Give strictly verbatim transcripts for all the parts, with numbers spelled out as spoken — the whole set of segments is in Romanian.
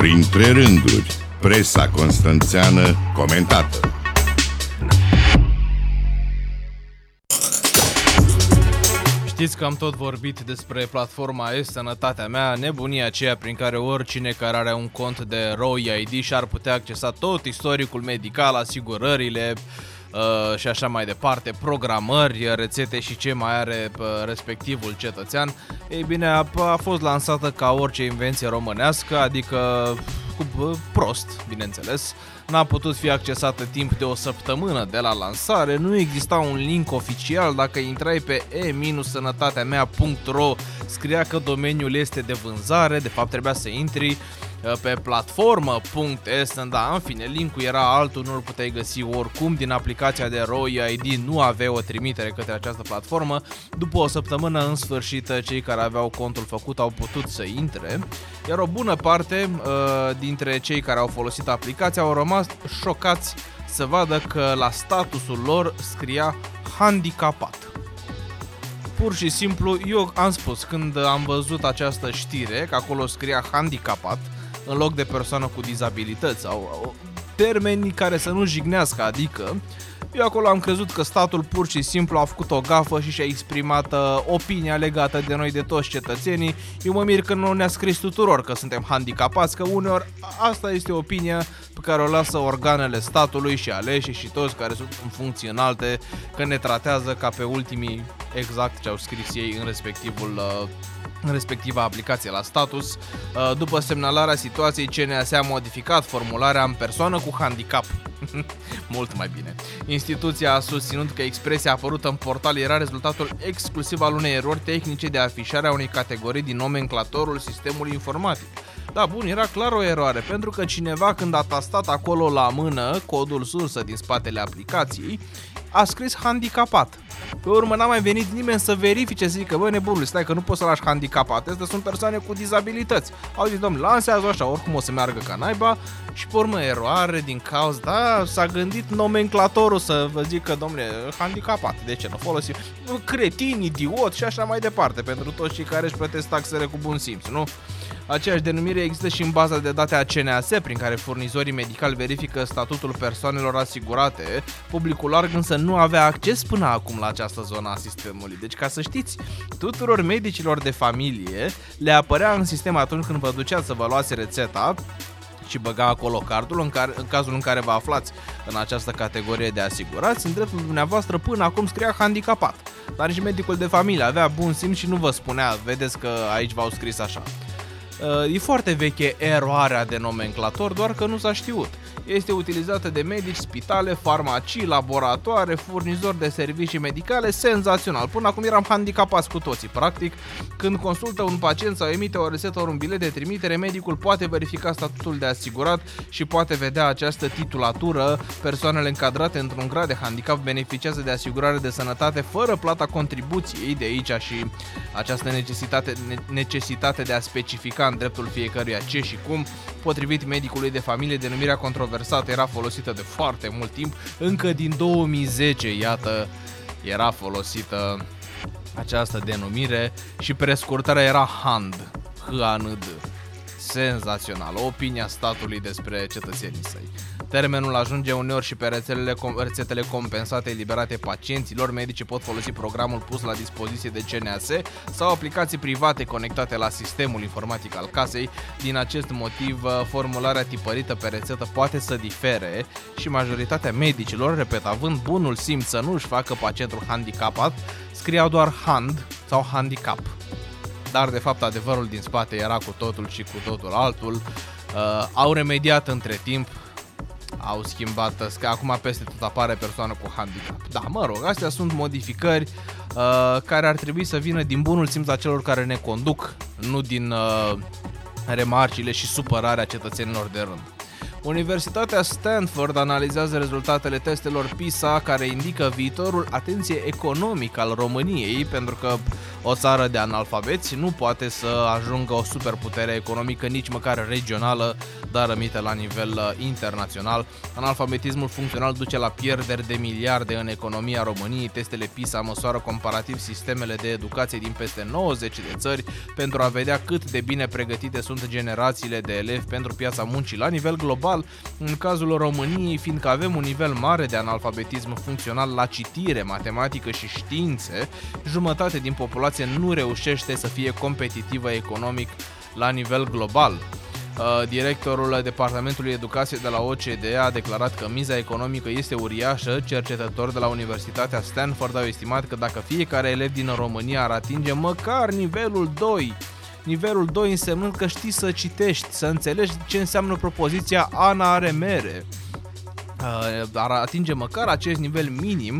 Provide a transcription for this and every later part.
Printre rânduri, presa constanțeană comentată. Știți că am tot vorbit despre platforma e-Sănătatea Mea, nebunia aceea prin care oricine care are un cont de R O I I D și-ar putea accesa tot istoricul medical, asigurările uh, și așa mai departe, programări, rețete și ce mai are uh, respectivul cetățean. Ei bine, a, a fost lansată ca orice invenție românească, adică cu uh, prost, bineînțeles. N-a putut fi accesată timp de o săptămână de la lansare, nu exista un link oficial, dacă intrai pe e sănătatea mea punct ro scria că domeniul este de vânzare, de fapt trebuia să intri pe platformă punct es, da, în fine, linkul era altul, nu-l puteai găsi oricum, din aplicația de R O I I D nu avea o trimitere către această platformă. După o săptămână, în sfârșit, cei care aveau contul făcut au putut să intre, iar o bună parte uh, dintre cei care au folosit aplicația au rămas șocați să vadă că la statusul lor scria handicapat. Pur și simplu, eu am spus, când am văzut această știre, că acolo scria handicapat, în loc de persoană cu dizabilități sau termeni care să nu jignească, adică eu acolo am crezut că statul pur și simplu a făcut o gafă și și-a exprimat uh, opinia legată de noi, de toți cetățenii. Eu mă mir că nu ne-a scris tuturor că suntem handicapați, că uneori asta este opinia pe care o lasă organele statului și aleși și toți care sunt în funcții înalte, că ne tratează ca pe ultimii, exact ce au scris ei în respectivul uh, în respectiva aplicație la status. După semnalarea situației, C N A S a modificat formularea în persoană cu handicap. Mult mai bine. Instituția a susținut că expresia apărută în portal era rezultatul exclusiv al unei erori tehnice de afișare a unei categorii din nomenclatorul sistemului informatic. Da, bun, era clar o eroare, pentru că cineva, când a tastat acolo la mână codul sursă din spatele aplicației, a scris handicapat. Pe urmă n-a mai venit nimeni să verifice, să zică, bă, nebunule, stai că nu poți să lași handicapat, astea sunt persoane cu dizabilități. Au zis, domnule, lansează așa, oricum o să meargă ca naiba. Și pe urmă eroare din cauza, da, s-a gândit nomenclatorul să vă zică, domnule, handicapat, de ce nu folosim? Cretin, idiot și așa mai departe, pentru toți cei care își plătesc taxele cu bun simț, nu? Aceeași denumire există și în baza de date a C N A S, prin care furnizorii medicali verifică statutul persoanelor asigurate. Publicul larg însă nu avea acces până acum la această zonă a sistemului. Deci, ca să știți, tuturor medicilor de familie le apărea în sistem atunci când vă duceați să vă luați rețeta și băga acolo cardul, în, care, în cazul în care vă aflați în această categorie de asigurați, în dreptul dumneavoastră până acum scria handicapat. Dar și medicul de familie avea bun simț și nu vă spunea, vedeți că aici v-au scris așa. E foarte veche eroarea de nomenclator, doar că nu s-a știut. Este utilizată de medici, spitale, farmacii, laboratoare, furnizori de servicii medicale, senzațional. Până acum eram handicapați cu toții. Practic, când consultă un pacient sau emite o rețetă ori un bilet de trimitere, medicul poate verifica statutul de asigurat și poate vedea această titulatură. Persoanele încadrate într-un grad de handicap beneficiază de asigurare de sănătate fără plata contribuției, de aici și această necesitate, necesitate de a specifica în dreptul fiecăruia ce și cum. Potrivit medicului de familie, denumirea controversată era folosită de foarte mult timp, încă din două mii zece, iată, era folosită această denumire și prescurtarea era H A N D, H A N D. Senzațional, opinia statului despre cetățenii săi. Termenul ajunge uneori și pe rețelele, rețetele compensate eliberate pacienților. Medicii pot folosi programul pus la dispoziție de C N A S sau aplicații private conectate la sistemul informatic al casei. Din acest motiv, formularea tipărită pe rețetă poate să difere și majoritatea medicilor, repet, având bunul simț să nu își facă pacientul handicapat, scriau doar H A N D sau handicap. Dar de fapt adevărul din spate era cu totul și cu totul altul. Uh, au remediat între timp, au schimbat, că acum peste tot apare persoană cu handicap. Da, mă rog, astea sunt modificări uh, care ar trebui să vină din bunul simț a celor care ne conduc, nu din uh, remarcile și supărarea cetățenilor de rând. Universitatea Stanford analizează rezultatele testelor PISA care indică viitorul, atenție, economic al României, pentru că O țară de analfabeți nu poate să ajungă o superputere economică, nici măcar regională, dar rămite la nivel internațional. Analfabetismul funcțional duce la pierderi de miliarde în economia României. Testele PISA măsoară comparativ sistemele de educație din peste nouăzeci de țări pentru a vedea cât de bine pregătite sunt generațiile de elevi pentru piața muncii la nivel global. În cazul României, fiindcă avem un nivel mare de analfabetism funcțional la citire, matematică și științe, jumătate din populație nu reușește să fie competitivă economic la nivel global. Directorul Departamentului Educație de la O C D E a declarat că miza economică este uriașă. Cercetători de la Universitatea Stanford au estimat că dacă fiecare elev din România ar atinge măcar nivelul doi, nivelul doi însemnând că știi să citești, să înțelegi ce înseamnă propoziția Ana are mere, ar atinge măcar acest nivel minim,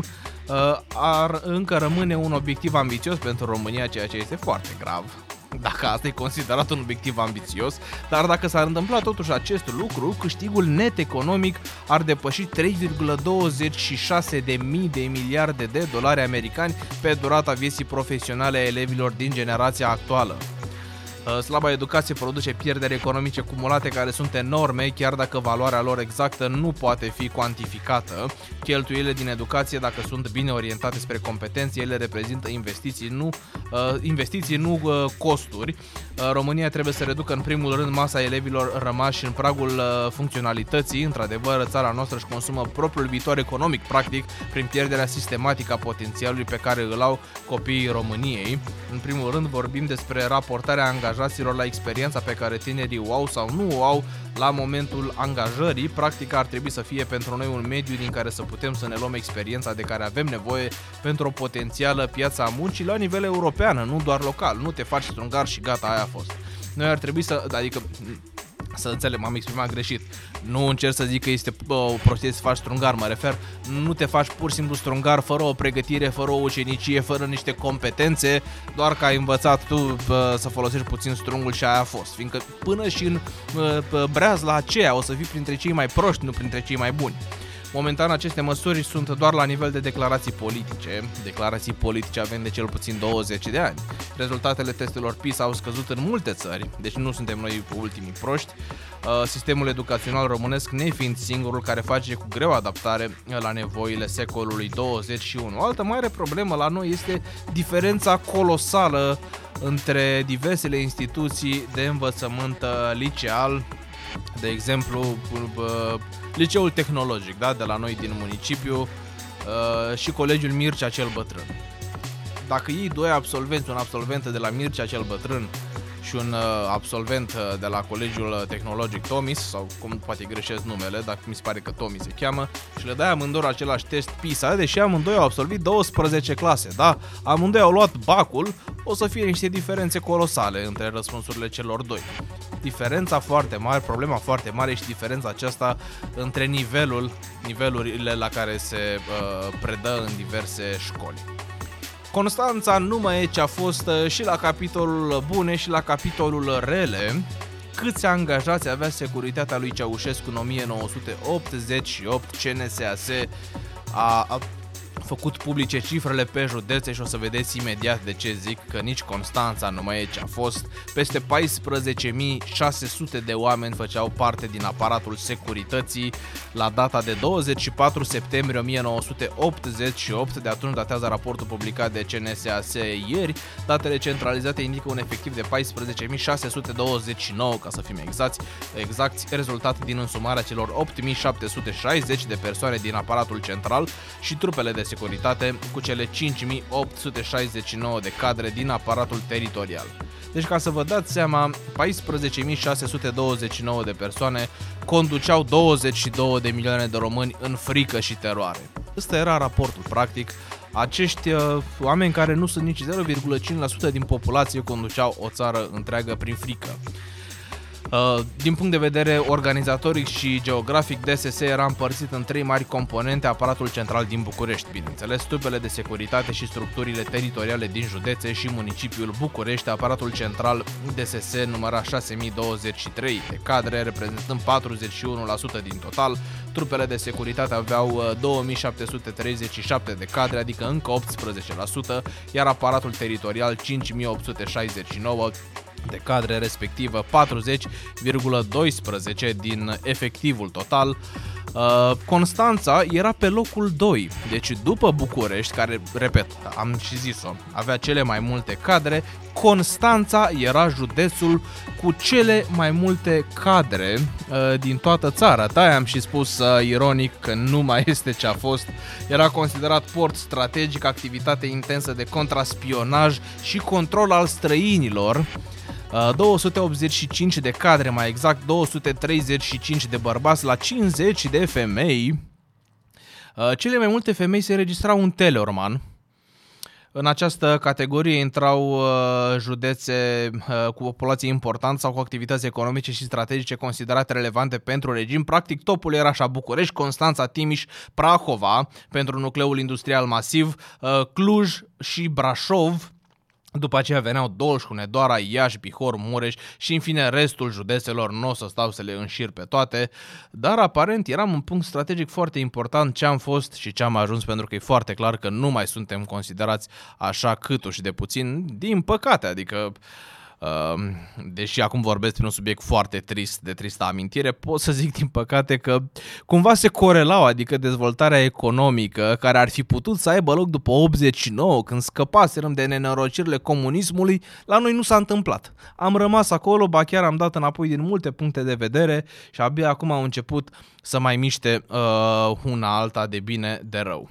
ar încă rămâne un obiectiv ambițios pentru România, ceea ce este foarte grav, dacă asta e considerat un obiectiv ambițios. Dar dacă s-ar întâmpla totuși acest lucru, câștigul net economic ar depăși trei virgulă douăzeci și șase de mii de miliarde de dolari americani pe durata vieții profesionale a elevilor din generația actuală. Slaba educație produce pierderi economice cumulate care sunt enorme, chiar dacă valoarea lor exactă nu poate fi cuantificată. Cheltuielile din educație, dacă sunt bine orientate spre competențe, ele reprezintă investiții, nu, uh, investiții, nu uh, costuri. Uh, România trebuie să reducă în primul rând masa elevilor rămași în pragul uh, funcționalității. Într-adevăr, țara noastră își consumă propriul viitor economic, practic, prin pierderea sistematică a potențialului pe care îl au copiii României. În primul rând vorbim despre raportarea angajaților la experiența pe care tinerii o au sau nu o au la momentul angajării. Practic ar trebui să fie pentru noi un mediu din care să putem să ne luăm experiența de care avem nevoie pentru o potențială piață a muncii la nivel european, nu doar local. Nu te faci strungar și gata, aia a fost. Noi ar trebui să, adică să înțeleg, m-am exprimat greșit. Nu încerc să zic că este o prostie să faci strungar, mă refer, nu te faci pur și simplu strungar fără o pregătire, fără o ucenicie, fără niște competențe, doar că ai învățat tu bă, să folosești puțin strungul și aia a fost. Fiindcă până și în bă, breazla aceea o să fii printre cei mai proști, nu printre cei mai buni. Momentan aceste măsuri sunt doar la nivel de declarații politice. Declarații politice avem de cel puțin douăzeci de ani. Rezultatele testelor PISA au scăzut în multe țări, deci nu suntem noi ultimii proști. Sistemul educațional românesc nefiind singurul care face cu greu adaptare la nevoile secolului douăzeci și unu. O altă mare problemă la noi este diferența colosală între diversele instituții de învățământ liceal, de exemplu Liceul Tehnologic, da, de la noi din municipiu, și Colegiul Mircea cel Bătrân. Dacă iei doi absolvenți, un absolvent de la Mircea cel Bătrân și un absolvent de la Colegiul Tehnologic Tomis, sau cum poate greșesc numele, dacă mi se pare că Tomis se cheamă, și le dai amândoi același test PISA, deși amândoi au absolvit douăsprezece clase, da? Amândoi au luat bacul, o să fie niște diferențe colosale între răspunsurile celor doi. Diferența foarte mare, problema foarte mare și diferența aceasta între nivelul, nivelurile la care se uh, predă în diverse școli. Constanța nu mai e ce a fost și la capitolul bune și la capitolul rele. Câți angajați avea securitatea lui Ceaușescu în o mie nouă sute optzeci și opt? C N S A S a, a făcut publice cifrele pe județe și o să vedeți imediat de ce zic că nici Constanța nu mai e ce a fost. Peste paisprezece mii șase sute de oameni făceau parte din aparatul securității la data de douăzeci și patru septembrie o mie nouă sute optzeci și opt. De atunci datează raportul publicat de C N S A S ieri. Datele centralizate indică un efectiv de paisprezece mii șase sute douăzeci și nouă, ca să fim exacti, exacti rezultat din însumarea celor opt mii șapte sute șaizeci de persoane din aparatul central și trupele de securitate cu cele cinci mii opt sute șaizeci și nouă de cadre din aparatul teritorial. Deci, ca să vă dați seama, paisprezece mii șase sute douăzeci și nouă de persoane conduceau douăzeci și două de milioane de români în frică și teroare. Ăsta era raportul, practic. Acești uh, oameni care nu sunt nici zero virgulă cinci la sută din populație conduceau o țară întreagă prin frică. Din punct de vedere organizatoric și geografic, D S S era împărțit în trei mari componente: aparatul central din București, bineînțeles, trupele de securitate și structurile teritoriale din județe și municipiul București. Aparatul central D S S număra șase mii douăzeci și trei de cadre, reprezentând patruzeci și unu la sută din total. Trupele de securitate aveau două mii șapte sute treizeci și șapte de cadre, adică încă optsprezece la sută, iar aparatul teritorial cinci mii opt sute șaizeci și nouă de cadre, respectivă patruzeci virgulă doisprezece din efectivul total. Constanța era pe locul doi, deci după București, care, repet, am și zis-o, avea cele mai multe cadre, Constanța era județul cu cele mai multe cadre uh, din toată țara. De-aia am și spus uh, ironic că nu mai este ce a fost. Era considerat port strategic, activitate intensă de contraspionaj și control al străinilor. două sute optzeci și cinci de cadre, mai exact două sute treizeci și cinci de bărbați la cincizeci de femei. Cele mai multe femei se înregistrau în Teleorman. În această categorie intrau județe cu populație importantă sau cu activități economice și strategice considerate relevante pentru regim. Practic topul era așa: București, Constanța, Timiș, Prahova pentru nucleul industrial masiv, Cluj și Brașov. După aceea veneau Dolj, Hunedoara, Iași, Bihor, Mureș și în fine restul județelor. Nu o să stau să le înșir pe toate, dar aparent eram un punct strategic foarte important ce am fost și ce am ajuns, pentru că e foarte clar că nu mai suntem considerați așa câtuși de puțin, din păcate, adică... deși acum vorbesc prin un subiect foarte trist, de tristă amintire, pot să zic din păcate că cumva se corelau, adică dezvoltarea economică care ar fi putut să aibă loc după optzeci și nouă, când scăpaserăm de nenorocirile comunismului, la noi nu s-a întâmplat. Am rămas acolo, ba chiar am dat înapoi din multe puncte de vedere și abia acum au început să mai miște uh, una alta de bine de rău.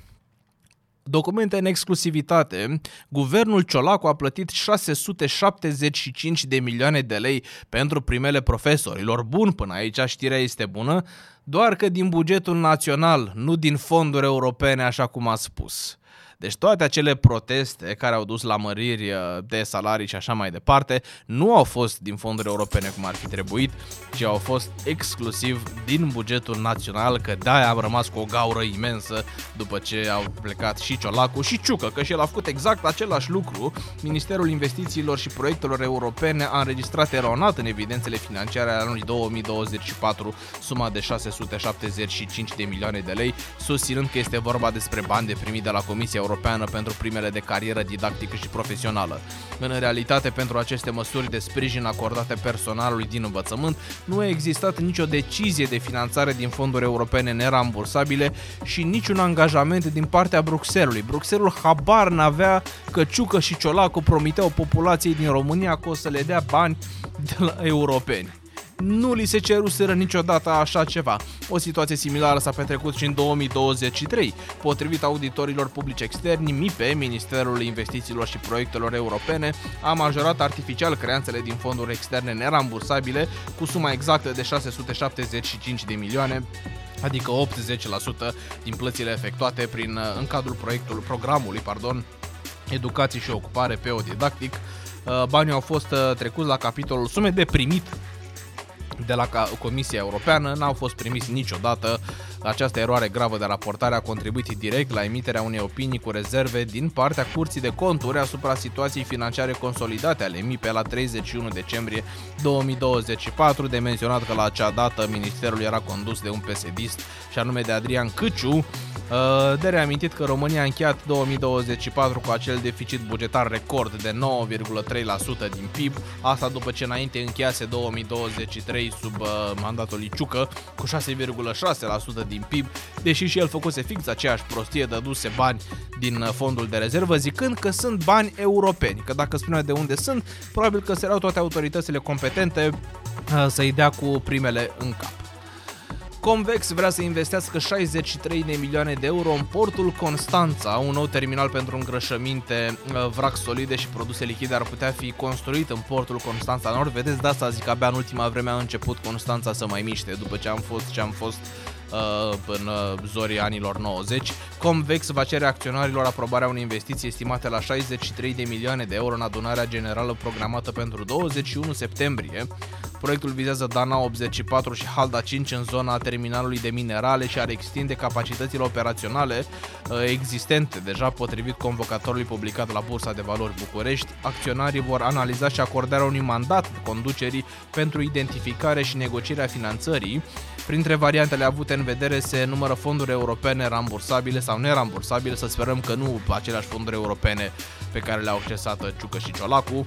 Documente în exclusivitate: guvernul Ciolacu a plătit șase sute șaptezeci și cinci de milioane de lei pentru primele profesorilor. Bun, până aici știrea este bună, doar că din bugetul național, nu din fonduri europene, așa cum a spus. Deci toate acele proteste care au dus la măriri de salarii și așa mai departe nu au fost din fonduri europene cum ar fi trebuit, ci au fost exclusiv din bugetul național, că de-aia am rămas cu o gaură imensă după ce au plecat și Ciolacu și Ciucă, că și el a făcut exact același lucru. Ministerul Investițiilor și Proiectelor Europene a înregistrat eronat în evidențele financiare ale anului două mii douăzeci și patru suma de șase sute șaptezeci și cinci de milioane de lei, susținând că este vorba despre bani de primit de la Comisia Europeană pentru primele de carieră didactică și profesională. În realitate, pentru aceste măsuri de sprijin acordate personalului din învățământ, nu a existat nicio decizie de finanțare din fonduri europene nerambursabile și niciun angajament din partea Bruxellesului. Bruxellesul habar n-avea că Ciucă și Ciolacu promiteau populației din România că o să le dea bani de la europeni. Nu li se ceruseră niciodată așa ceva. O situație similară s-a petrecut și în două mii douăzeci și trei. Potrivit auditorilor publici externi, M I P E, Ministerul Investițiilor și Proiectelor Europene, a majorat artificial creanțele din fonduri externe nerambursabile cu suma exactă de șase sute șaptezeci și cinci de milioane, adică optzeci la sută din plățile efectuate prin, în cadrul proiectului, programului pardon, Educație și Ocupare P E O Didactic. Banii au fost trecuți la capitolul sume de primit de la Comisia Europeană, n-au fost primiți niciodată. Această eroare gravă de raportare a contribuit direct la emiterea unei opinii cu rezerve din partea Curții de Conturi asupra situației financiare consolidate ale M I P E la treizeci și unu decembrie două mii douăzeci și patru, de menționat că la acea dată ministerul era condus de un P S D-ist și anume de Adrian Câciu. De reamintit că România a încheiat două mii douăzeci și patru cu acel deficit bugetar record de nouă virgulă trei la sută din P I B, asta după ce înainte încheiase două mii douăzeci și trei sub uh, mandatul lui Ciucă cu șase virgulă șase la sută din P I B, deși și el făcuse fix aceeași prostie, dăduse bani din fondul de rezervă zicând că sunt bani europeni, că dacă spunea de unde sunt, probabil că se erau toate autoritățile competente uh, să-i dea cu primele în cap. Convex vrea să investească șaizeci și trei de milioane de euro în portul Constanța. Un nou terminal pentru îngrășăminte, vrac solide și produse lichide ar putea fi construit în portul Constanța Nord. Vedeți, de asta zic, abia în ultima vreme a început Constanța să mai miște, după ce am fost ce am fost uh, în zorii anilor nouăzeci. Convex va cere acționarilor aprobarea unei investiții estimate la șaizeci și trei de milioane de euro în adunarea generală programată pentru douăzeci și unu septembrie. Proiectul vizează Dana optzeci și patru și Halda cinci în zona terminalului de minerale și ar extinde capacitățile operaționale existente, deja potrivit convocatorului publicat la Bursa de Valori București. Acționarii vor analiza și acordarea unui mandat conducerii pentru identificare și negocierea finanțării. Printre variantele avute în vedere se numără fonduri europene rambursabile sau nerambursabile, să sperăm că nu aceleași fonduri europene pe care le-au accesat Ciucă și Ciolacu.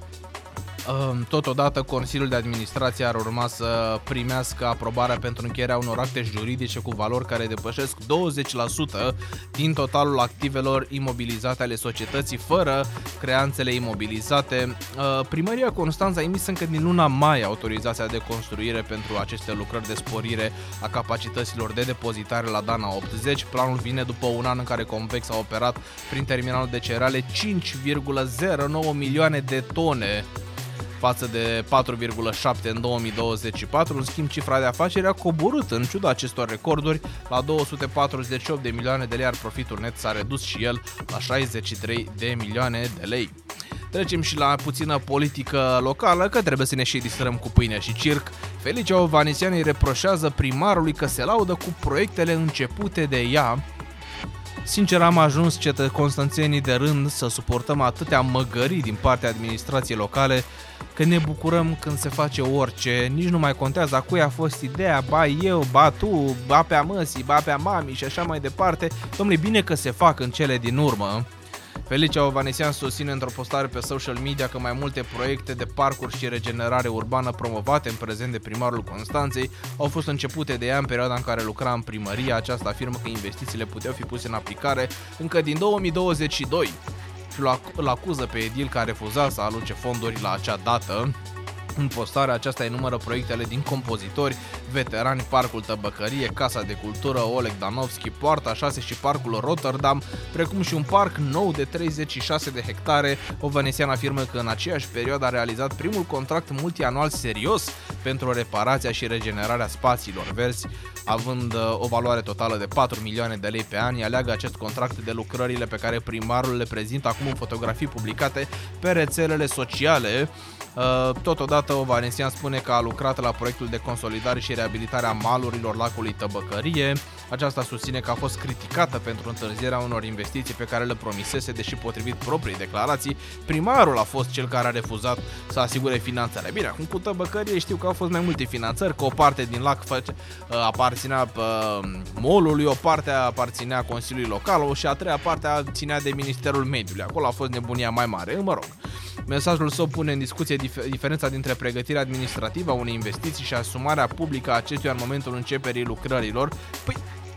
Totodată, Consiliul de Administrație ar urma să primească aprobarea pentru încheierea unor acte juridice cu valori care depășesc douăzeci la sută din totalul activelor imobilizate ale societății, fără creanțele imobilizate. Primăria Constanța a emis încă din luna mai autorizația de construire pentru aceste lucrări de sporire a capacităților de depozitare la Dana optzeci. Planul vine după un an în care Convex a operat prin terminalul de cereale cinci virgulă zero nouă milioane de tone față de patru virgulă șapte în două mii douăzeci și patru. În schimb, cifra de afaceri a coborât în ciuda acestor recorduri la două sute patruzeci și opt de milioane de lei, iar profitul net s-a redus și el la șaizeci și trei de milioane de lei. Trecem și la puțină politică locală, că trebuie să ne și distrăm cu pâine și circ. Felicia Ovanesian îi reproșează primarului că se laudă cu proiectele începute de ea. Sincer, am ajuns cetă constanțenii de rând să suportăm atâtea măgării din partea administrației locale că ne bucurăm când se face orice, nici nu mai contează a cui a fost ideea, ba eu, ba tu, ba pe a măsii, ba pe a mamii și așa mai departe. Dom'le, bine că se fac în cele din urmă. Felicia Ovanesian susține într-o postare pe social media că mai multe proiecte de parcuri și regenerare urbană promovate în prezent de primarul Constanței au fost începute de ea în perioada în care lucra în primărie. Aceasta afirmă că investițiile puteau fi puse în aplicare încă din două mii douăzeci și doi și îl acuză pe edil că a refuzat să aloce fonduri la acea dată. În postarea aceasta enumără proiectele din compozitori, veterani, Parcul Tăbăcărie, Casa de Cultură Oleg Danovski, Poarta șase și Parcul Rotterdam, precum și un parc nou de treizeci și șase de hectare. Ovanesian afirmă că în aceeași perioadă a realizat primul contract multianual serios pentru reparația și regenerarea spațiilor verzi, având o valoare totală de patru milioane de lei pe an. Aleagă acest contract de lucrările pe care primarul le prezintă acum în fotografii publicate pe rețelele sociale. Totodată, Ovanesian spune că a lucrat la proiectul de consolidare și reabilitare a malurilor lacului Tăbăcărie. Aceasta susține că a fost criticată pentru întârzierea unor investiții pe care le promisese, deși potrivit proprii declarații, primarul a fost cel care a refuzat să asigure finanțarea. Bine, acum cu Tăbăcărie știu că au fost mai multe finanțări, că o parte din lac face, aparținea molului, o parte aparținea Consiliului Local și a treia parte ținea de Ministerul Mediului. Acolo a fost nebunia mai mare, mă rog. Mesajul său pune în discuție dif- diferența dintre pregătirea administrativă a unei investiții și asumarea publică a acestuia în momentul începerii lucrărilor. Păi,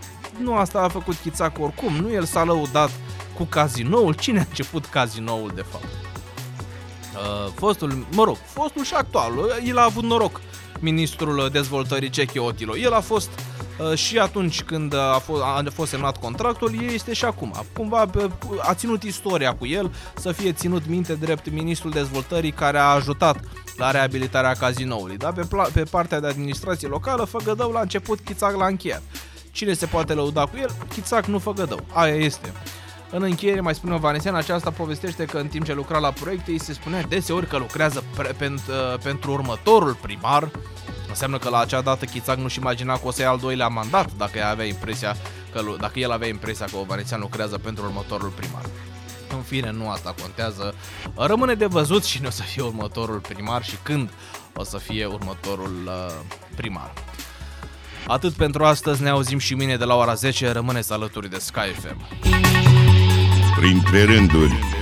nu asta a făcut Chițacu oricum, nu el s-a lăudat cu cazinoul. Cine a început cazinoul, de fapt? Uh, fostul, mă rog, fostul și actualul, el a avut noroc, ministrul dezvoltării Ceche Otilo. El a fost uh, și atunci când a fost, a fost semnat contractul, el este și acum. Cumva a ținut istoria cu el, să fie ținut minte drept ministrul dezvoltării care a ajutat la reabilitarea cazinoului. Dar pe, pe partea de administrație locală, Făgădău la început, Chițac l-a încheiat. Cine se poate lăuda cu el? Chițac, nu Făgădău. Aia este. În încheiere, mai spune Ovanesian, aceasta povestește că în timp ce lucra la proiecte, îi se spunea deseori că lucrează pre- pentru, uh, pentru următorul primar. Înseamnă că la acea dată Chițac nu-și imagina că o să ia al doilea mandat dacă, avea impresia că, dacă el avea impresia că Ovanesian lucrează pentru următorul primar. În fine, nu asta contează. Rămâne de văzut cine o să fie următorul primar și când o să fie următorul uh, primar. Atât pentru astăzi, ne auzim și mâine de la ora zece. Rămâneți alături de Sky F M. Printre rânduri.